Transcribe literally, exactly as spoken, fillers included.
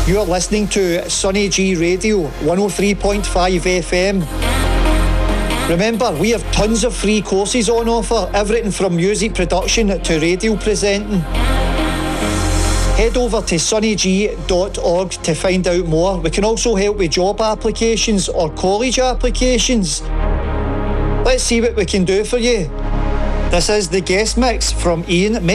You're listening to Sonny G Radio, one oh three point five F M. Remember, we have tons of free courses on offer, everything from music production to radio presenting. Head over to sonny g dot org to find out more. We can also help with job applications or college applications. Let's see what we can do for you. This is The Guest Mix from Ian Mc